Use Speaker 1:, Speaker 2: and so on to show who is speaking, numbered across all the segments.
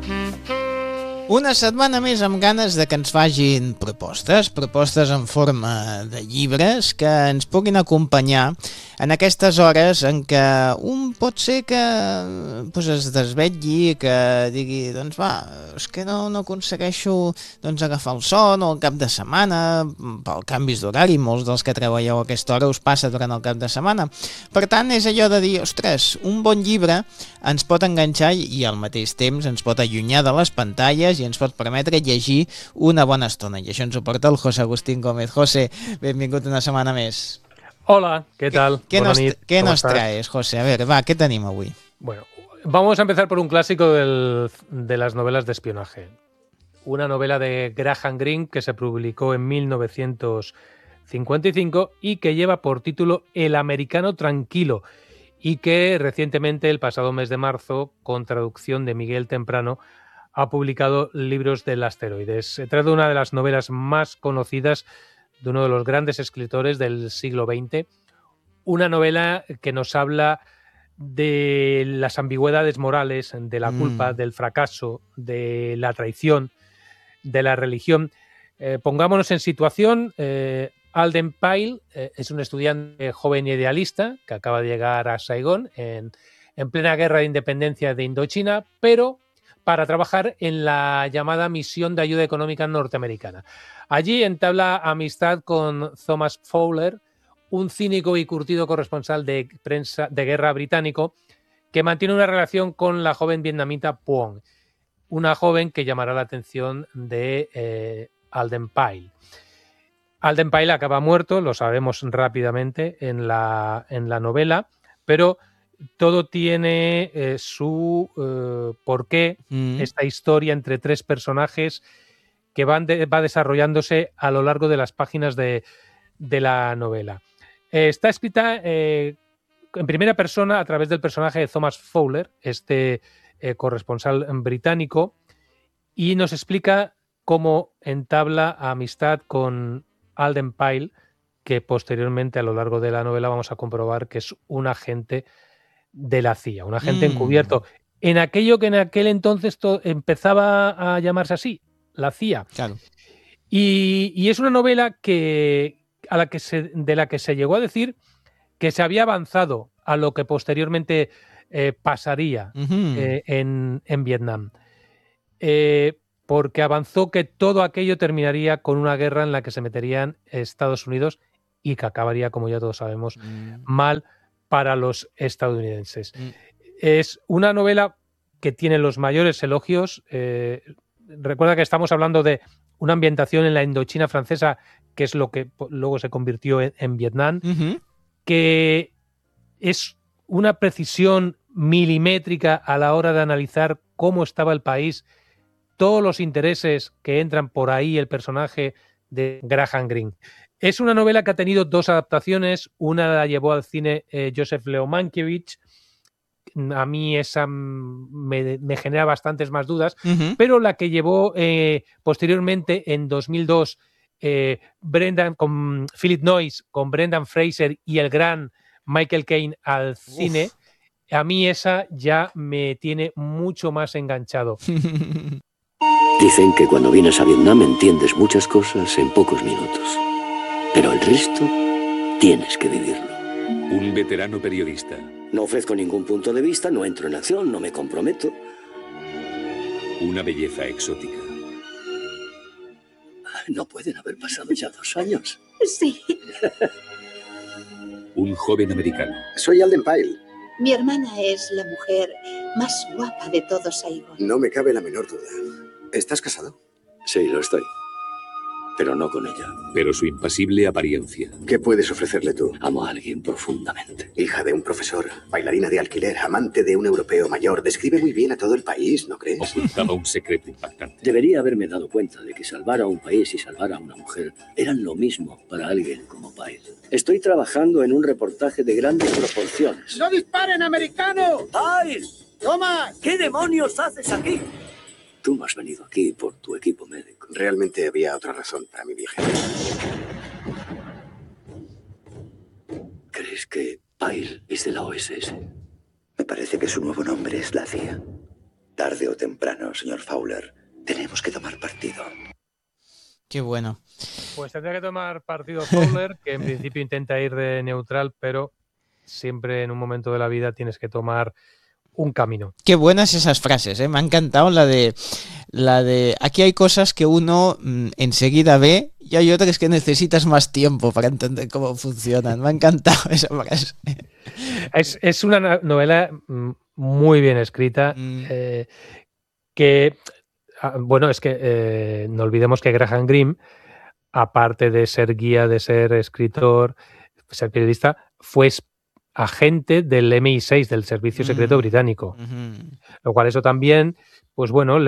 Speaker 1: Una setmana més amb ganes de que ens facin propostes en forma de llibres que ens puguin acompanyar en aquestes hores en què un pot ser que es desvetlli, que digui, doncs va, és que no aconsegueixo agafar el son o el cap de setmana, pel canvis d'horari, molts dels que treballeu a aquesta hora us passa durant el cap de setmana. Per tant, és allò de dir, ostres, un bon llibre ens pot enganxar i al mateix temps ens pot allunyar de les pantalles i ens pot permetre llegir una bona estona. I això ens ho porta el José Agustín Gómez. José, benvingut una setmana més.
Speaker 2: Hola, ¿qué tal?
Speaker 1: ¿Qué nos traes, José? A ver, ¿qué te anima hoy?
Speaker 2: Bueno, vamos a empezar por un clásico de las novelas de espionaje. Una novela de Graham Greene que se publicó en 1955 y que lleva por título El americano tranquilo y que recientemente, el pasado mes de marzo, con traducción de Miguel Temprano, ha publicado Libros del asteroide. Se trata de una de las novelas más conocidas de uno de los grandes escritores del siglo XX, una novela que nos habla de las ambigüedades morales, de la culpa, del fracaso, de la traición, de la religión. Pongámonos en situación. Alden Pyle es un estudiante joven y idealista que acaba de llegar a Saigón en plena guerra de independencia de Indochina, pero para trabajar en la llamada Misión de Ayuda Económica Norteamericana. Allí entabla amistad con Thomas Fowler, un cínico y curtido corresponsal de prensa de guerra británico que mantiene una relación con la joven vietnamita Puong, una joven que llamará la atención de Alden Pyle. Alden Pyle acaba muerto, lo sabemos rápidamente en la novela, pero todo tiene su porqué, esta historia entre tres personajes que va desarrollándose a lo largo de las páginas de la novela. Está escrita en primera persona a través del personaje de Thomas Fowler, este corresponsal británico, y nos explica cómo entabla amistad con Alden Pyle, que posteriormente a lo largo de la novela vamos a comprobar que es un agente de la CIA, un agente encubierto en aquello que en aquel entonces empezaba a llamarse así, la CIA.
Speaker 1: Claro.
Speaker 2: Y es una novela de la que se llegó a decir que se había avanzado a lo que posteriormente pasaría en Vietnam. Porque avanzó que todo aquello terminaría con una guerra en la que se meterían Estados Unidos y que acabaría, como ya todos sabemos, mal para los estadounidenses. Es una novela que tiene los mayores elogios. Recuerda que estamos hablando de una ambientación en la Indochina francesa, que es lo que luego se convirtió en Vietnam, que es una precisión milimétrica a la hora de analizar cómo estaba el país, todos los intereses que entran por ahí el personaje de Graham Greene. Es una novela que ha tenido dos adaptaciones. Una la llevó al cine Joseph Leo Mankiewicz. A mí esa me genera bastantes más dudas, pero la que llevó posteriormente en 2002 con Philip Noyce, con Brendan Fraser y el gran Michael Caine al cine, a mí esa ya me tiene mucho más enganchado.
Speaker 3: Dicen que cuando vienes a Vietnam entiendes muchas cosas en pocos minutos, pero el resto tienes que vivirlo.
Speaker 4: Un veterano periodista.
Speaker 3: No ofrezco ningún punto de vista, no entro en acción, no me comprometo.
Speaker 4: Una belleza exótica.
Speaker 3: No pueden haber pasado ya 2 años.
Speaker 5: Sí.
Speaker 4: Un joven americano.
Speaker 6: Soy Alden Pyle.
Speaker 5: Mi hermana es la mujer más guapa de todo Saigón.
Speaker 6: No me cabe la menor duda. ¿Estás casado?
Speaker 3: Sí, lo estoy. Pero no con ella.
Speaker 4: Pero su impasible apariencia.
Speaker 6: ¿Qué puedes ofrecerle tú?
Speaker 3: Amo a alguien profundamente.
Speaker 6: Hija de un profesor, bailarina de alquiler, amante de un europeo mayor. Describe muy bien a todo el país, ¿no crees?
Speaker 4: Ocultaba un secreto impactante.
Speaker 3: Debería haberme dado cuenta de que salvar a un país y salvar a una mujer eran lo mismo para alguien como Pyle. Estoy trabajando en un reportaje de grandes proporciones.
Speaker 7: ¡No disparen, americano!
Speaker 3: ¡Pyle!
Speaker 7: ¡Toma!
Speaker 3: ¿Qué demonios haces aquí? Tú no has venido aquí por tu equipo médico.
Speaker 6: Realmente había otra razón para mi viaje.
Speaker 3: ¿Crees que Pyle es de la OSS?
Speaker 6: Me parece que su nuevo nombre es la CIA. Tarde o temprano, señor Fowler, tenemos que tomar partido.
Speaker 1: Qué bueno.
Speaker 2: Pues tendría que tomar partido Fowler, que en principio intenta ir de neutral, pero siempre en un momento de la vida tienes que tomar un camino.
Speaker 1: Qué buenas esas frases, ¿eh? Me ha encantado la de aquí hay cosas que uno enseguida ve y hay otras que necesitas más tiempo para entender cómo funcionan. Me ha encantado esa frase.
Speaker 2: Es una novela muy bien escrita, que, bueno, es que no olvidemos que Graham Greene, aparte de ser guía, de ser escritor, ser periodista, fue agente del MI6, del Servicio Secreto Británico. Lo cual eso también, pues bueno,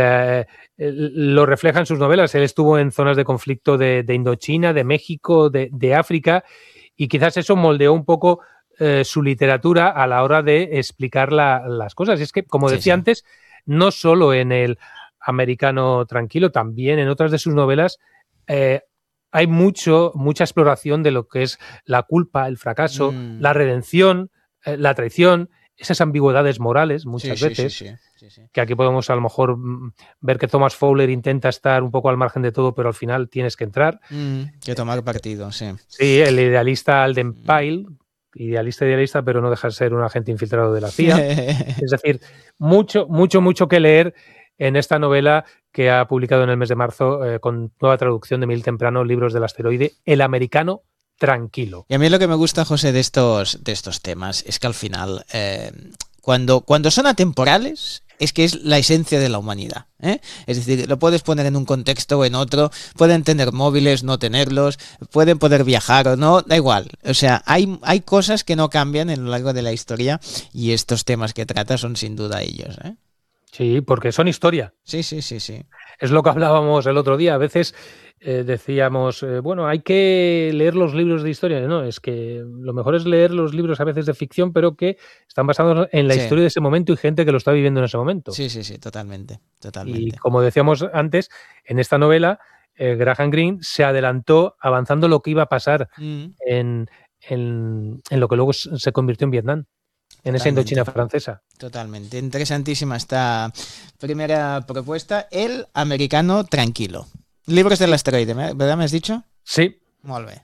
Speaker 2: lo refleja en sus novelas. Él estuvo en zonas de conflicto de Indochina, de México, de África, y quizás eso moldeó un poco su literatura a la hora de explicar las cosas. Y es que, como decía antes, no solo en El Americano Tranquilo, también en otras de sus novelas hay mucha exploración de lo que es la culpa, el fracaso, la redención, la traición, esas ambigüedades morales muchas veces,
Speaker 1: sí.
Speaker 2: que aquí podemos a lo mejor ver que Thomas Fowler intenta estar un poco al margen de todo, pero al final tienes que entrar.
Speaker 1: Que tomar partido, sí. Sí,
Speaker 2: el idealista Alden Pyle, idealista, pero no deja de ser un agente infiltrado de la CIA. Es decir, mucho que leer en esta novela que ha publicado en el mes de marzo con nueva traducción de Miguel Temprano, Libros del Asteroide, El Americano Tranquilo.
Speaker 1: Y a mí lo que me gusta, José, de estos temas es que al final, cuando son atemporales, es que es la esencia de la humanidad, ¿eh? Es decir, lo puedes poner en un contexto o en otro, pueden tener móviles, no tenerlos, pueden poder viajar o no, da igual. O sea, hay cosas que no cambian a lo largo de la historia y estos temas que trata son sin duda ellos, ¿eh?
Speaker 2: Sí, porque son historia.
Speaker 1: Sí.
Speaker 2: Es lo que hablábamos el otro día. A veces decíamos, bueno, hay que leer los libros de historia. No, es que lo mejor es leer los libros a veces de ficción, pero que están basados en la historia de ese momento y gente que lo está viviendo en ese momento.
Speaker 1: Sí, totalmente.
Speaker 2: Y como decíamos antes, en esta novela, Graham Greene se adelantó avanzando lo que iba a pasar en lo que luego se convirtió en Vietnam. En esa Indochina francesa.
Speaker 1: Totalmente. Interesantísima esta primera propuesta. El Americano Tranquilo. Libros del Asteroide, ¿verdad me has dicho?
Speaker 2: Sí.
Speaker 1: Molt bé.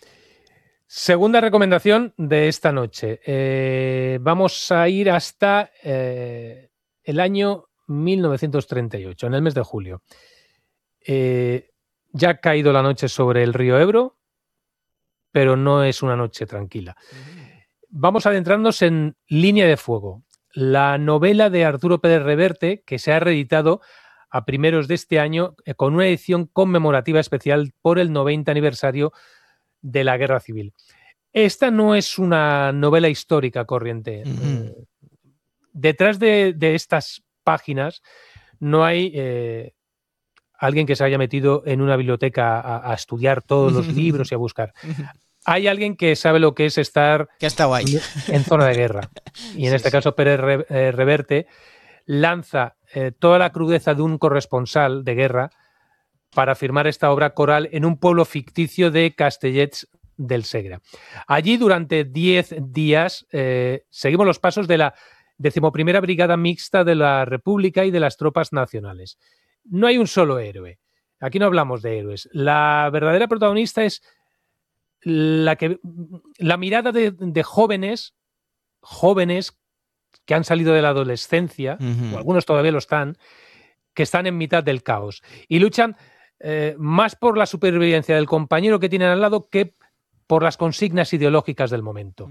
Speaker 2: Segunda recomendación de esta noche. Vamos a ir hasta el año 1938, en el mes de julio. Ya ha caído la noche sobre el río Ebro, pero no es una noche tranquila. Vamos a adentrarnos en Línea de Fuego, la novela de Arturo Pérez Reverte, que se ha reeditado a primeros de este año con una edición conmemorativa especial por el 90 aniversario de la Guerra Civil. Esta no es una novela histórica corriente. Detrás de estas páginas no hay alguien que se haya metido en una biblioteca a estudiar todos los libros y a buscar. Hay alguien que sabe lo que es estar en zona de guerra. Y en este caso Pérez Reverte lanza toda la crudeza de un corresponsal de guerra para firmar esta obra coral en un pueblo ficticio de Castellets del Segre. Allí durante 10 días seguimos los pasos de la 11ª Brigada Mixta de la República y de las tropas nacionales. No hay un solo héroe. Aquí no hablamos de héroes. La verdadera protagonista es la mirada de jóvenes que han salido de la adolescencia, o algunos todavía lo están, que están en mitad del caos y luchan más por la supervivencia del compañero que tienen al lado que por las consignas ideológicas del momento.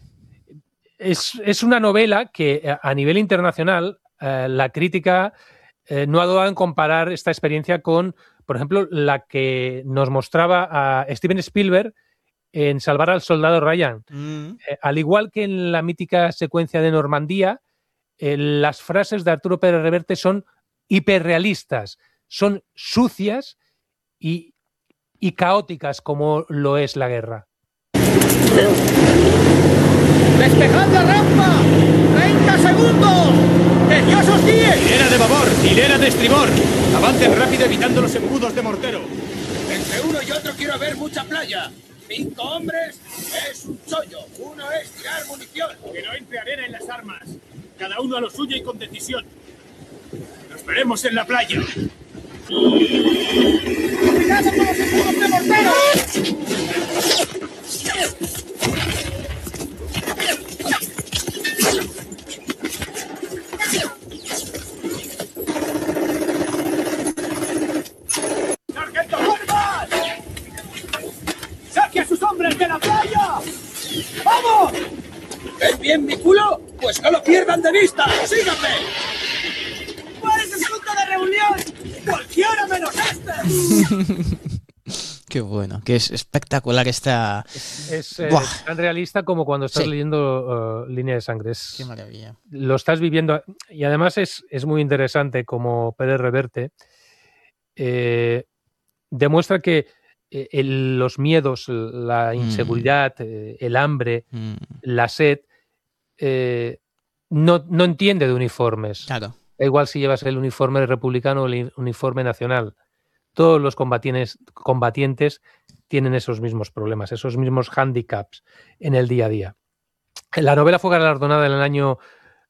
Speaker 2: Es una novela que a nivel internacional la crítica no ha dudado en comparar esta experiencia con, por ejemplo, la que nos mostraba a Steven Spielberg en Salvar al Soldado Ryan. Al igual que en la mítica secuencia de Normandía, las frases de Arturo Pérez Reverte son hiperrealistas, son sucias y caóticas como lo es la guerra.
Speaker 7: ¡Despejad la rampa! ¡30 segundos! ¡Que Dios os guíe!
Speaker 8: ¡Hilera de babor! ¡Hilera de estribor! ¡Avancen rápido evitando los embudos de mortero!
Speaker 7: Entre uno y otro quiero ver mucha playa. 5 hombres es un chollo. Uno es tirar munición.
Speaker 8: Que no entre arena en las armas. Cada uno a lo suyo y con decisión.
Speaker 7: veremos en la playa. ¡Cuidado con los escudos de mortero! ¡Sargento Horvath! ¡Saque a sus hombres de la playa! ¡Vamos! ¿Ven bien mi culo? Pues no lo pierdan de vista. ¡Síganme! ¿Cuál es el punto de reunión? ¡Cualquiera menos este!
Speaker 1: Qué bueno, que es espectacular esta...
Speaker 2: Es tan realista como cuando estás leyendo Línea de Sangre.
Speaker 1: Qué maravilla.
Speaker 2: Lo estás viviendo. Y además es muy interesante como Pérez Reverte demuestra que los miedos, la inseguridad, el hambre, la sed, no entiende de uniformes.
Speaker 1: Claro.
Speaker 2: Da igual si llevas el uniforme republicano o el uniforme nacional. Todos los combatientes tienen esos mismos problemas, esos mismos hándicaps en el día a día. La novela fue galardonada en el año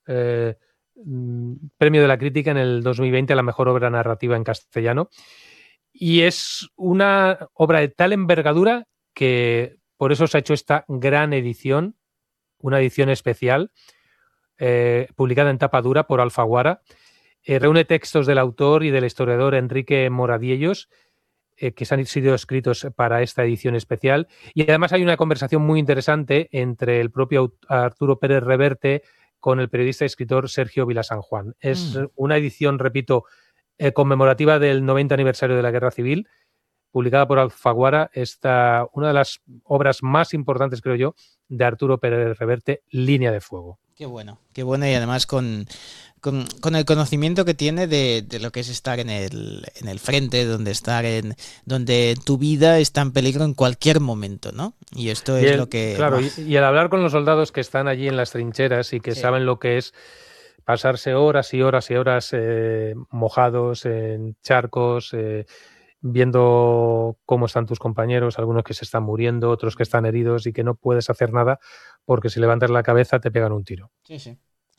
Speaker 2: Premio de la Crítica en el 2020 a la mejor obra narrativa en castellano. Y es una obra de tal envergadura que por eso se ha hecho esta gran edición, una edición especial, publicada en tapa dura por Alfaguara. Reúne textos del autor y del historiador Enrique Moradiellos, que han sido escritos para esta edición especial. Y además hay una conversación muy interesante entre el propio Arturo Pérez Reverte con el periodista y escritor Sergio Vilasanjuan. Es una edición, repito, conmemorativa del 90 aniversario de la Guerra Civil, publicada por Alfaguara, una de las obras más importantes, creo yo, de Arturo Pérez Reverte, Línea de Fuego.
Speaker 1: Qué bueno, y además con el conocimiento que tiene de lo que es estar en el frente, donde tu vida está en peligro en cualquier momento, ¿no? Y esto es lo que...
Speaker 2: Claro, y al hablar con los soldados que están allí en las trincheras y que saben lo que es pasarse horas y horas y horas mojados en charcos, viendo cómo están tus compañeros, algunos que se están muriendo, otros que están heridos y que no puedes hacer nada porque si levantas la cabeza te pegan un tiro.
Speaker 1: Sí.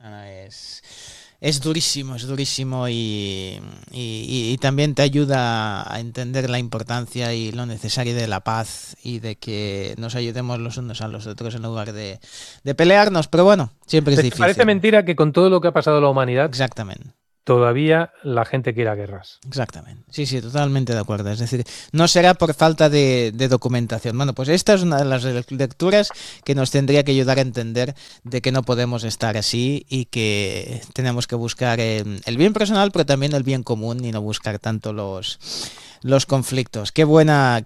Speaker 1: Es durísimo y también te ayuda a entender la importancia y lo necesario de la paz y de que nos ayudemos los unos a los otros en lugar de pelearnos, pero bueno, siempre es difícil.
Speaker 2: Parece mentira que con todo lo que ha pasado a la humanidad,
Speaker 1: exactamente,
Speaker 2: todavía la gente quiera guerras.
Speaker 1: Exactamente. Sí, totalmente de acuerdo. Es decir, no será por falta de documentación. Bueno, pues esta es una de las lecturas que nos tendría que ayudar a entender de que no podemos estar así y que tenemos que buscar el bien personal, pero también el bien común y no buscar tanto los conflictos. Qué buena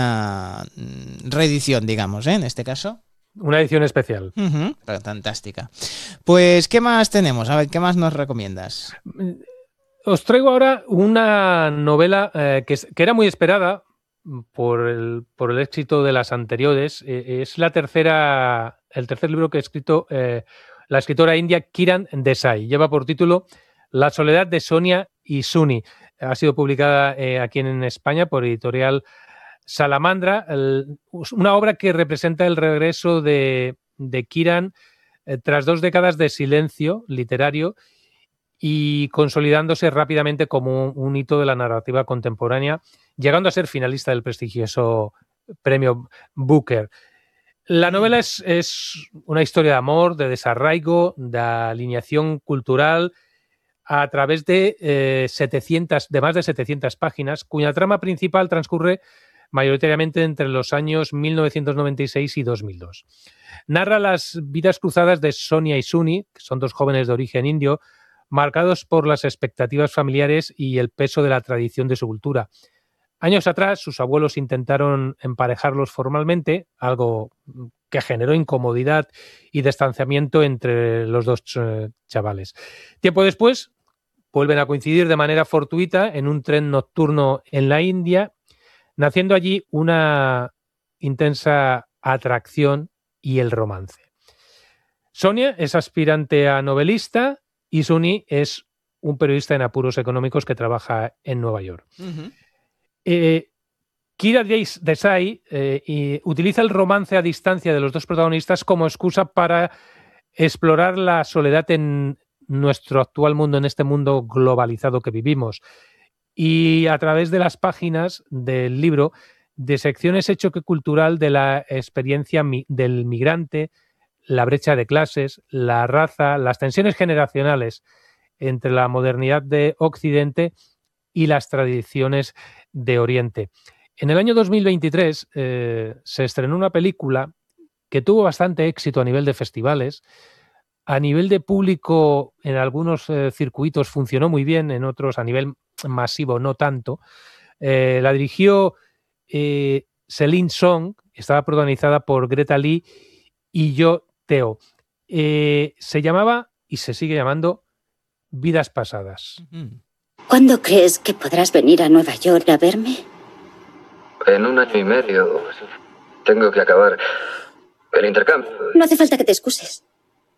Speaker 1: reedición, digamos, en este caso.
Speaker 2: Una edición especial.
Speaker 1: Fantástica. Pues, ¿qué más tenemos? A ver, ¿qué más nos recomiendas?
Speaker 2: Os traigo ahora una novela que era muy esperada por el éxito de las anteriores. Es el tercer libro que ha escrito la escritora india Kiran Desai. Lleva por título La soledad de Sonia y Suni. Ha sido publicada aquí en España por editorial Salamandra, una obra que representa el regreso de Kiran tras 2 décadas de silencio literario y consolidándose rápidamente como un hito de la narrativa contemporánea, llegando a ser finalista del prestigioso premio Booker. La novela es una historia de amor, de desarraigo, de alineación cultural a través de más de 700 páginas, cuya trama principal transcurre mayoritariamente entre los años 1996 y 2002. Narra las vidas cruzadas de Sonia y Suni, que son 2 jóvenes de origen indio, marcados por las expectativas familiares y el peso de la tradición de su cultura. Años atrás, sus abuelos intentaron emparejarlos formalmente, algo que generó incomodidad y distanciamiento entre los 2 chavales. Tiempo después, vuelven a coincidir de manera fortuita en un tren nocturno en la India, naciendo allí una intensa atracción y el romance. Sonia es aspirante a novelista y Suni es un periodista en apuros económicos que trabaja en Nueva York. Kiran Desai utiliza el romance a distancia de los 2 protagonistas como excusa para explorar la soledad en nuestro actual mundo, en este mundo globalizado que vivimos. Y a través de las páginas del libro, disecciona ese choque cultural de la experiencia del migrante, la brecha de clases, la raza, las tensiones generacionales entre la modernidad de Occidente y las tradiciones de Oriente. En el año 2023 se estrenó una película que tuvo bastante éxito a nivel de festivales. A nivel de público, en algunos circuitos funcionó muy bien, en otros a nivel masivo no tanto. La dirigió Celine Song, estaba protagonizada por Greta Lee y Jo Teo. Se llamaba y se sigue llamando Vidas Pasadas.
Speaker 9: ¿Cuándo crees que podrás venir a Nueva York a verme?
Speaker 10: En 1 año y medio. Tengo que acabar el intercambio.
Speaker 9: No hace falta que te excuses.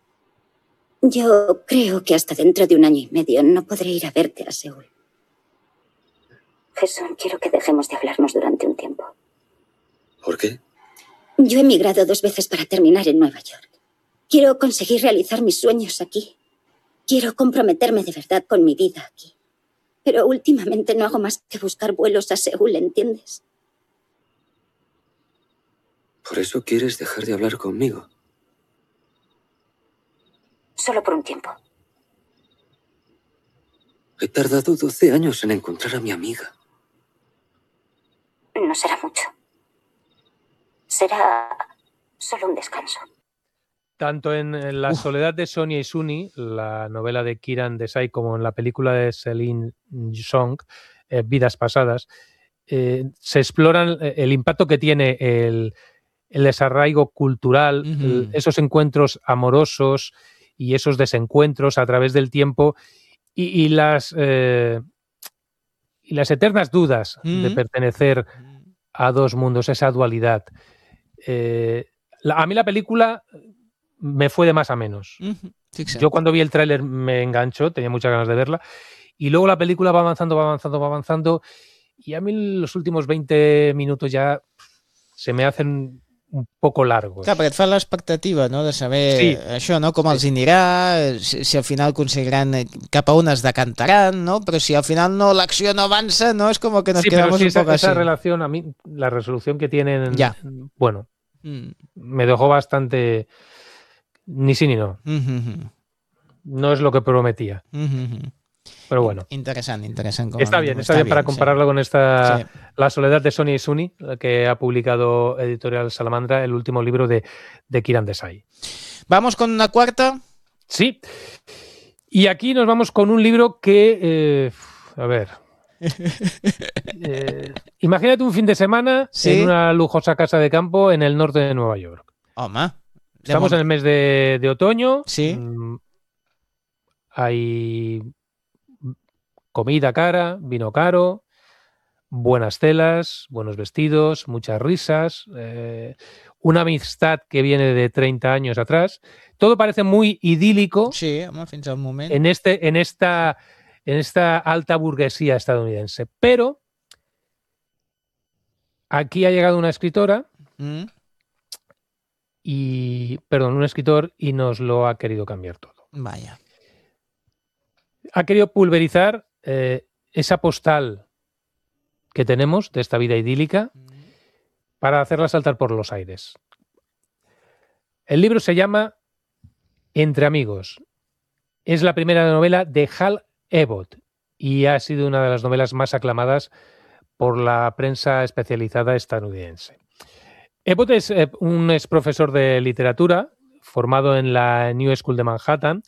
Speaker 9: Yo creo que hasta dentro de 1 año y medio no podré ir a verte a Seúl. Jason, quiero que dejemos de hablarnos durante un tiempo.
Speaker 10: ¿Por qué?
Speaker 9: Yo he emigrado 2 veces para terminar en Nueva York. Quiero conseguir realizar mis sueños aquí. Quiero comprometerme de verdad con mi vida aquí. Pero últimamente no hago más que buscar vuelos a Seúl, ¿entiendes?
Speaker 10: ¿Por eso quieres dejar de hablar conmigo?
Speaker 9: Solo por un tiempo.
Speaker 10: He tardado 12 años en encontrar a mi amiga.
Speaker 9: No será mucho. Será solo un descanso.
Speaker 2: Tanto en La soledad de Sonia y Suni, la novela de Kiran Desai, como en la película de Celine Song, Vidas Pasadas, se exploran el impacto que tiene el desarraigo cultural, esos encuentros amorosos y esos desencuentros a través del tiempo y las eternas dudas de pertenecer a dos mundos, esa dualidad. A mí la película me fue de más a menos. Yo cuando vi el tráiler me enganchó, tenía muchas ganas de verla, y luego la película va avanzando, y a mí los últimos 20 minutos ya se me hacen un poco largos.
Speaker 1: Clar, perquè et fa l'expectativa, no?, de saber això, no?, com els anirà, si al final aconseguiran cap a on es decantaran, ¿no? Però si al final no, l'acció no avança, no, es como que nos quedamos un poco así.
Speaker 2: Esa relación, a mí, la resolución que tienen, bueno, me dejó bastante ni sí ni no. No es lo que prometía. Pero bueno.
Speaker 1: Interesant.
Speaker 2: Está bien para compararlo con esta La soledad de Sonia y Suni, que ha publicado Editorial Salamandra, el último libro de Kiran Desai.
Speaker 1: ¿Vamos con una cuarta?
Speaker 2: Sí. Y aquí nos vamos con un libro que, a ver... imagínate un fin de semana en una lujosa casa de campo en el norte de Nueva York.
Speaker 1: Home.
Speaker 2: Estamos en el mes de otoño.
Speaker 1: Sí.
Speaker 2: Hay comida cara, vino caro, buenas telas, buenos vestidos, muchas risas, una amistad que viene de 30 años atrás. Todo parece muy idílico.
Speaker 1: Sí, fins al moment.
Speaker 2: En esta alta burguesía estadounidense. Pero aquí ha llegado una escritora un escritor y nos lo ha querido cambiar todo.
Speaker 1: Vaya.
Speaker 2: Ha querido pulverizar esa postal que tenemos de esta vida idílica para hacerla saltar por los aires. El libro se llama Entre amigos. Es la primera novela de Hal Ebott y ha sido una de las novelas más aclamadas por la prensa especializada estadounidense. Ebott es un ex profesor de literatura formado en la New School de Manhattan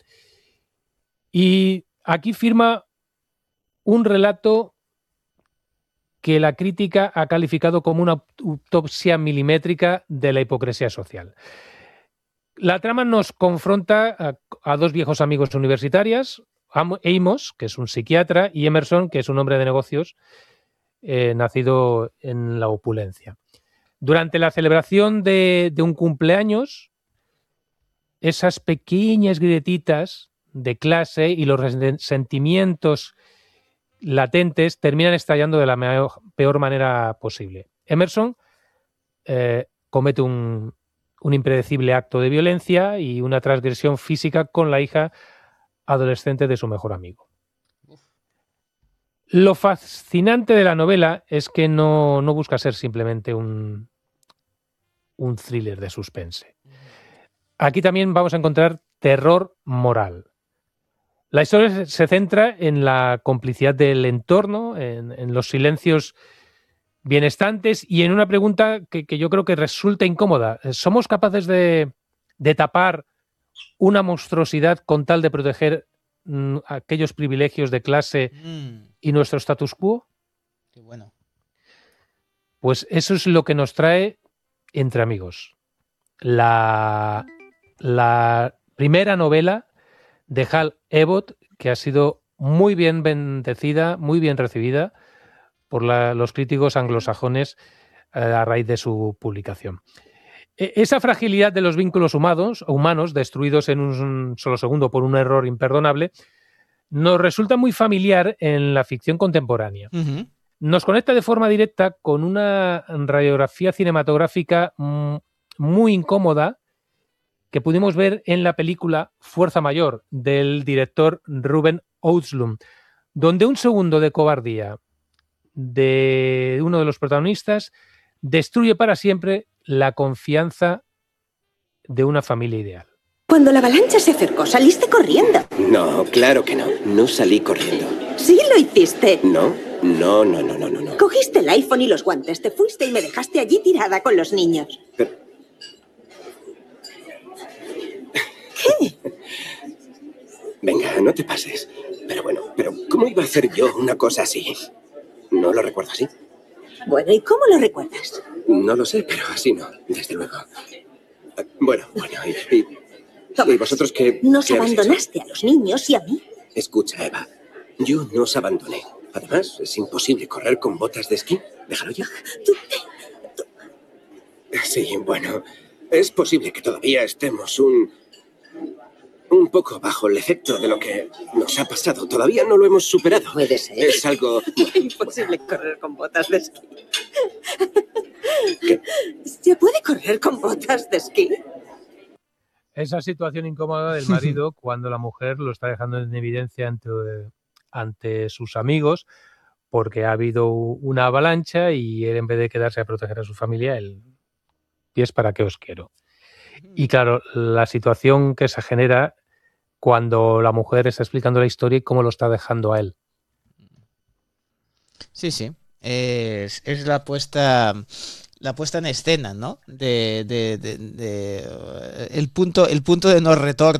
Speaker 2: y aquí firma un relato que la crítica ha calificado como una autopsia milimétrica de la hipocresía social. La trama nos confronta a dos viejos amigos universitarios, Amos, que es un psiquiatra, y Emerson, que es un hombre de negocios nacido en la opulencia. Durante la celebración de un cumpleaños, esas pequeñas grietitas de clase y los sentimientos latentes terminan estallando de la peor manera posible. Emerson comete un impredecible acto de violencia y una transgresión física con la hija adolescente de su mejor amigo. Lo fascinante de la novela es que no busca ser simplemente un thriller de suspense. Aquí también vamos a encontrar terror moral. La historia se centra en la complicidad del entorno, en los silencios bienestantes y en una pregunta que yo creo que resulta incómoda. ¿Somos capaces de tapar una monstruosidad con tal de proteger aquellos privilegios de clase y nuestro status quo?
Speaker 1: Qué bueno.
Speaker 2: Pues eso es lo que nos trae Entre Amigos. La primera novela de Hal Ebott, que ha sido muy bien bendecida, muy bien recibida por los críticos anglosajones a raíz de su publicación. Esa fragilidad de los vínculos humanos destruidos en un solo segundo por un error imperdonable nos resulta muy familiar en la ficción contemporánea.
Speaker 1: Uh-huh.
Speaker 2: Nos conecta de forma directa con una radiografía cinematográfica muy incómoda que pudimos ver en la película Fuerza Mayor del director Ruben Östlund, donde un segundo de cobardía de uno de los protagonistas destruye para siempre la confianza de una familia ideal.
Speaker 5: Cuando la avalancha se acercó, saliste corriendo.
Speaker 11: No, claro que no. No salí corriendo.
Speaker 5: Sí, lo hiciste.
Speaker 11: No.
Speaker 5: Cogiste el iPhone y los guantes, te fuiste y me dejaste allí tirada con los niños.
Speaker 11: Pero...
Speaker 5: ¿Qué?
Speaker 11: Venga, no te pases. Pero ¿cómo iba a hacer yo una cosa así? ¿No lo recuerdo así?
Speaker 5: Bueno, ¿y cómo lo recuerdas?
Speaker 11: No lo sé, pero así no, desde luego. Bueno, ¿y vosotros qué?
Speaker 5: Nos abandonaste a los niños y a mí.
Speaker 11: Escucha, Eva, yo no os abandoné. Además, es imposible correr con botas de esquí. Déjalo ya. Sí, bueno, es posible que todavía estemos un poco bajo el efecto de lo que nos ha pasado. Todavía no lo hemos superado.
Speaker 5: Puede ser.
Speaker 11: Es algo...
Speaker 5: Imposible correr con botas de esquí.
Speaker 11: ¿Qué?
Speaker 5: ¿Se puede correr con botas de esquí?
Speaker 2: Esa situación incómoda del marido cuando la mujer lo está dejando en evidencia ante sus amigos porque ha habido una avalancha y él, en vez de quedarse a proteger a su familia, él es para qué os quiero. Y claro, la situación que se genera cuando la mujer está explicando la historia y cómo lo está dejando a él.
Speaker 1: Sí. Es la puesta en escena, ¿no? El punto de no retorno.